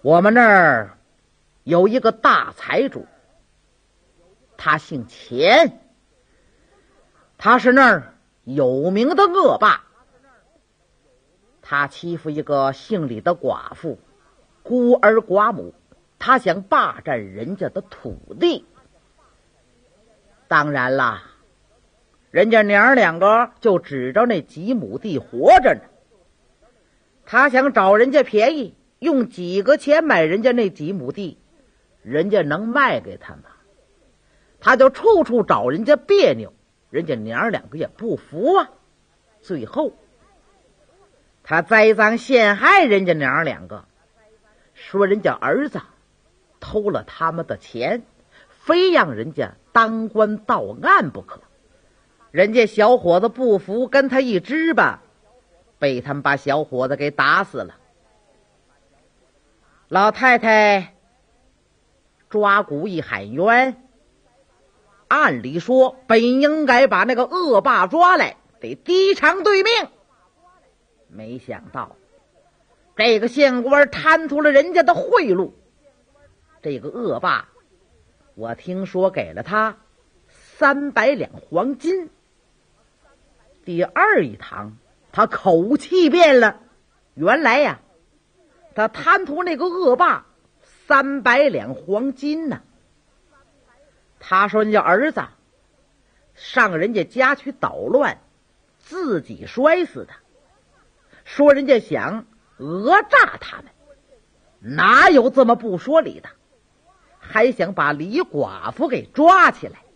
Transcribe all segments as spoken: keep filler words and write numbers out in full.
我们那儿有一个大财主，他姓钱，他是那儿有名的恶霸。他欺负一个姓李的寡妇，孤儿寡母，他想霸占人家的土地。当然啦，人家娘儿两个就指着那几亩地活着呢。他想找人家便宜，用几个钱买人家那几亩地，人家能卖给他吗？他就处处找人家别扭，人家娘儿两个也不服啊。最后他栽赃陷害人家娘儿两个，说人家儿子偷了他们的钱，非让人家当官到案不可。人家小伙子不服，跟他一支吧，被他们把小伙子给打死了。老太太抓鼓一喊冤，按理说本应该把那个恶霸抓来，得低偿对命。没想到这个县官贪图了人家的贿赂，这个恶霸我听说给了他三百两黄金。第二一堂他口气变了，原来呀，他贪图那个恶霸三百两黄金呢。他说人家儿子上人家家去捣乱，自己摔死的，说人家想讹诈他们，哪有这么不说理的，还想把李寡妇给抓起来。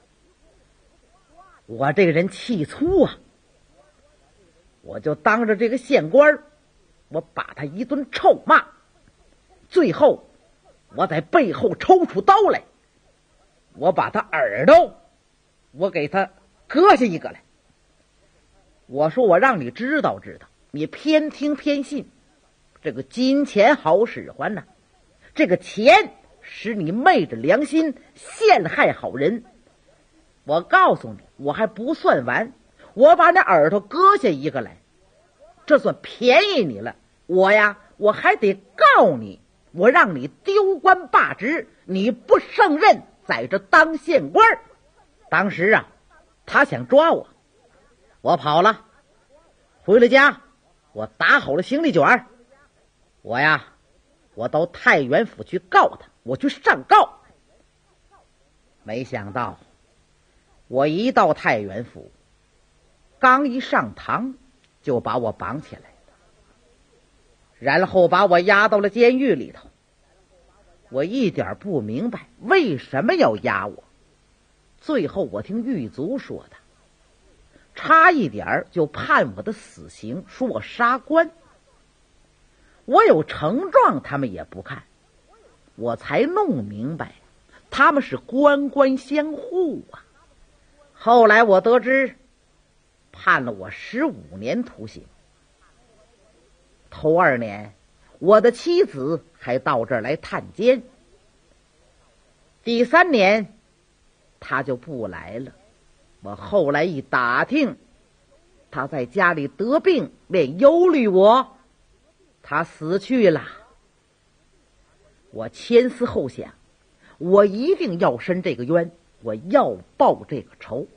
我这个人气粗啊，我就当着这个县官，我把他一顿臭骂，最后我在背后抽出刀来，我把他耳朵我给他割下一个来。我说我让你知道知道，你偏听偏信，这个金钱好使唤呐、啊，这个钱使你昧着良心陷害好人。我告诉你，我还不算完，我把那耳朵割下一个来，这算便宜你了。我呀，我还得告你，我让你丢官罢职，你不胜任在这当县官。当时啊，他想抓我，我跑了，回了家，我打好了行李卷，我呀，我到太原府去告他，我去上告。没想到我一到太原府，刚一上堂就把我绑起来了，然后把我押到了监狱里头。我一点不明白为什么要押我，最后我听狱卒说的，差一点就判我的死刑，说我杀官。我有呈状他们也不看，我才弄明白他们是官官相护啊。后来我得知判了我十五年徒刑。头二年我的妻子还到这儿来探监，第三年他就不来了。我后来一打听，他在家里得病，便忧虑我，他死去了。我前思后想，我一定要伸这个冤，我要报这个仇。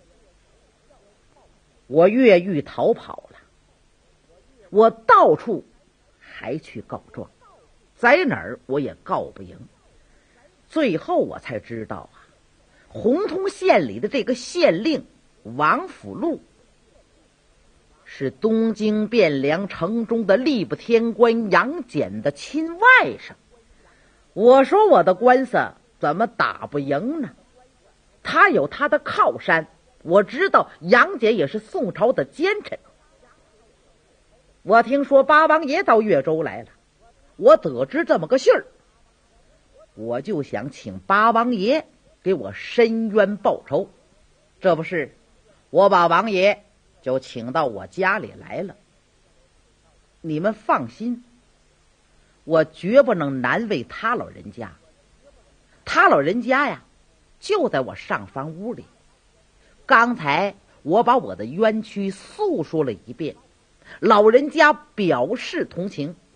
我越狱逃跑了，我到处还去告状，在哪儿我也告不赢。最后我才知道啊，洪通县里的这个县令王府禄是东京汴梁城中的吏部天官杨戬的亲外甥。我说我的官司怎么打不赢呢？他有他的靠山，我知道杨戬也是宋朝的奸臣。我听说八王爷到越州来了，我得知这么个信儿，我就想请八王爷给我伸冤报仇。这不是，我把王爷就请到我家里来了。你们放心，我绝不能难为他老人家。他老人家呀，就在我上房屋里。刚才我把我的冤屈诉说了一遍，老人家表示同情，